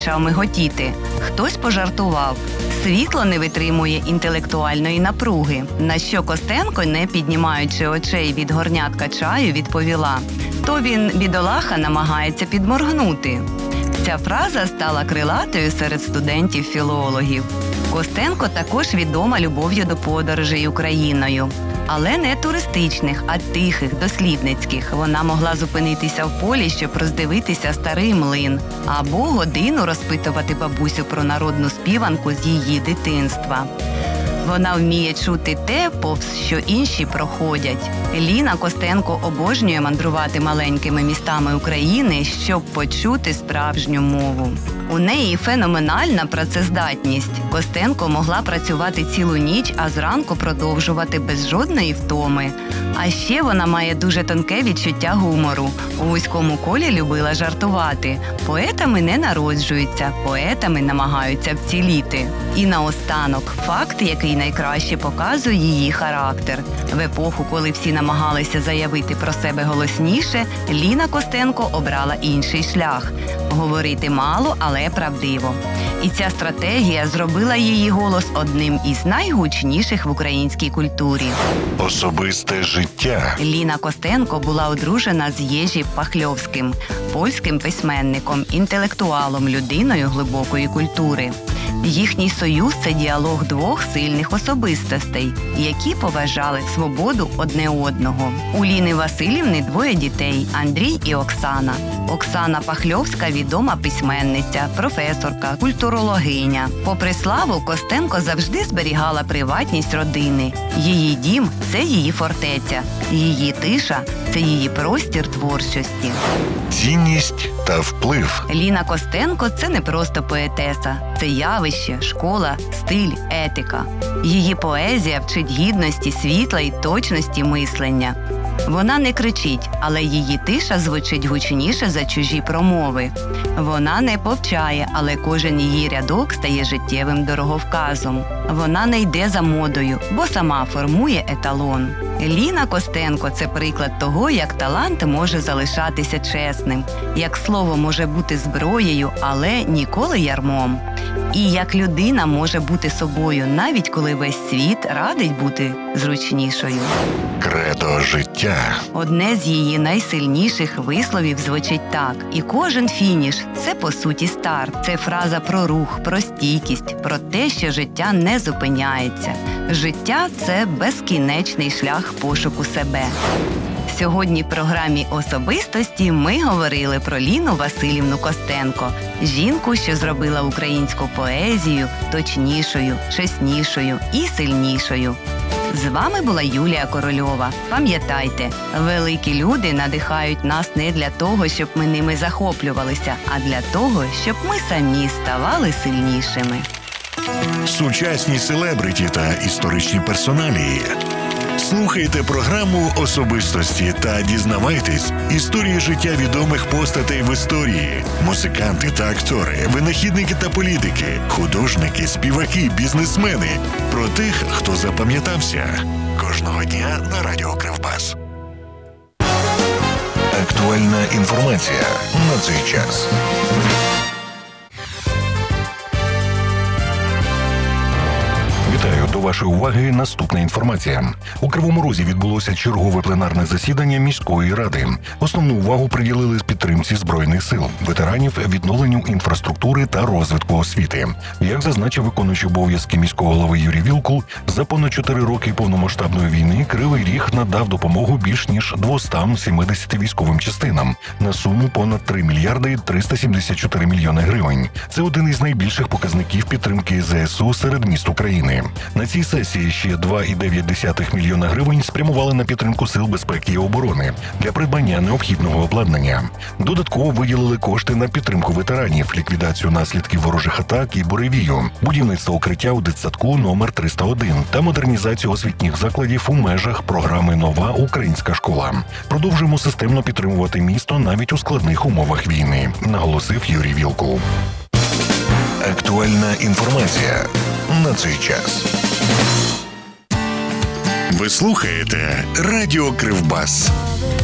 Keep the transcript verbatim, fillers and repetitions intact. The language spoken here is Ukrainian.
почав миготіти. Хтось пожартував. Світло не витримує інтелектуальної напруги. На що Костенко, не піднімаючи очей від горнятка чаю, відповіла: «То він, бідолаха, намагається підморгнути». Ця фраза стала крилатою серед студентів-філологів. Костенко також відома любов'ю до подорожей Україною. Але не туристичних, а тихих, дослідницьких. Вона могла зупинитися в полі, щоб роздивитися старий млин, або годину розпитувати бабусю про народну співанку з її дитинства. Вона вміє чути те, повз що інші проходять. Ліна Костенко обожнює мандрувати маленькими містами України, щоб почути справжню мову. У неї феноменальна працездатність. Костенко могла працювати цілу ніч, а зранку продовжувати без жодної втоми. А ще вона має дуже тонке відчуття гумору. У вузькому колі любила жартувати. Поетами не народжуються, поетами намагаються вціліти. І наостанок, факт, який найкраще показує її характер. В епоху, коли всі намагалися заявити про себе голосніше, Ліна Костенко обрала інший шлях – говорити мало, але правдиво. І ця стратегія зробила її голос одним із найгучніших в українській культурі. Особисте життя. Ліна Костенко була одружена з Єжі Пахльовським, польським письменником, інтелектуалом, людиною глибокої культури. Їхній союз – це діалог двох сильних особистостей, які поважали свободу одне одного. У Ліни Василівни двоє дітей – Андрій і Оксана. Оксана Пахльовська – відома письменниця, професорка, культурологиня. Попри славу, Костенко завжди зберігала приватність родини. Її дім – це її фортеця, її тиша – це її простір творчості. Цінність та вплив. Ліна Костенко – це не просто поетеса. Це явище, школа, стиль, етика. Її поезія вчить гідності, світла і точності мислення. Вона не кричить, але її тиша звучить гучніше за чужі промови. Вона не повчає, але кожен її рядок стає життєвим дороговказом. Вона не йде за модою, бо сама формує еталон. Ліна Костенко – це приклад того, як талант може залишатися чесним, як слово може бути зброєю, але ніколи ярмом. І як людина може бути собою, навіть коли весь світ радить бути зручнішою. Кредо життя. Одне з її найсильніших висловів звучить так: «І кожен фініш – це, по суті, старт». Це фраза про рух, про стійкість, про те, що життя не зупиняється. Життя – це безкінечний шлях пошуку себе. Сьогодні в програмі «Особистості» ми говорили про Ліну Василівну Костенко, жінку, що зробила українську поезію точнішою, чеснішою і сильнішою. З вами була Юлія Корольова. Пам'ятайте, великі люди надихають нас не для того, щоб ми ними захоплювалися, а для того, щоб ми самі ставали сильнішими. Сучасні селебриті та історичні персоналії. Слухайте програму «Особистості» та дізнавайтесь історії життя відомих постатей в історії. Музиканти та актори, винахідники та політики, художники, співаки, бізнесмени. Про тих, хто запам'ятався. Кожного дня на радіо Кривбас. Актуальна інформація на цей час. Вітаю, до вашої уваги наступна інформація. У Кривому Розі відбулося чергове пленарне засідання міської ради. Основну увагу приділили підтримці Збройних сил, ветеранів, відновленню інфраструктури та розвитку освіти. Як зазначив виконуючий обов'язки міського голови Юрій Вілкул, за понад чотири роки повномасштабної війни Кривий Ріг надав допомогу більш ніж двісті сімдесят військовим частинам на суму понад три мільярди триста сімдесят чотири мільйони гривень. Це один із найбільших показників підтримки ЗСУ серед міст України. На цій сесії ще два цілих дев'ять десятих мільйона гривень спрямували на підтримку сил безпеки і оборони для придбання необхідного обладнання. Додатково виділили кошти на підтримку ветеранів, ліквідацію наслідків ворожих атак і буревію, будівництво укриття у дитсадку номер триста один та модернізацію освітніх закладів у межах програми «Нова українська школа». Продовжуємо системно підтримувати місто навіть у складних умовах війни, наголосив Юрій Вілкул. Актуальна інформація на цей час. Ви слухаєте Радіо Кривбас.